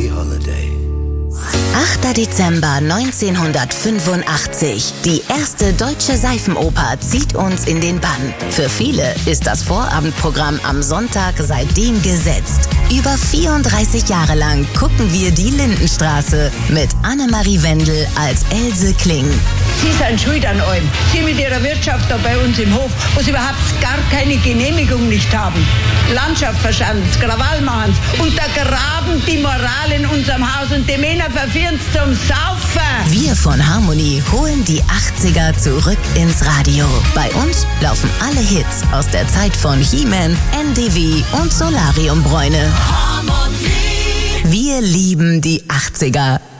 happy holiday. 8. Dezember 1985. Die erste deutsche Seifenoper zieht uns in den Bann. Für viele ist das Vorabendprogramm am Sonntag seitdem gesetzt. Über 34 Jahre lang gucken wir die Lindenstraße mit Annemarie Wendel als Else Kling. Sie sind schuld an allem. Sie mit Ihrer Wirtschaft da bei uns im Hof, wo Sie überhaupt gar keine Genehmigung nicht haben. Landschaft verschanzen, Krawall machen, untergraben die Moral in unserem Haus und die Männer verführen zum Saufen. Wir von Harmonie holen die 80er zurück ins Radio. Bei uns laufen alle Hits aus der Zeit von He-Man, NDW und Solariumbräune. Harmonie. Wir lieben die 80er.